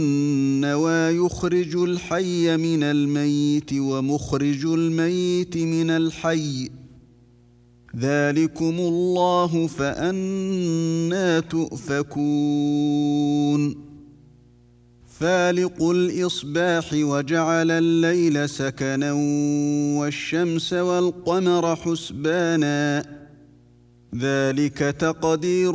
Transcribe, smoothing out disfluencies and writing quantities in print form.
ويخرج الحي من الميت ومخرج الميت من الحي ذلكم الله فأنى تؤفكون فالق الإصباح وجعل الليل سكنا والشمس والقمر حسبانا ذلك تقدير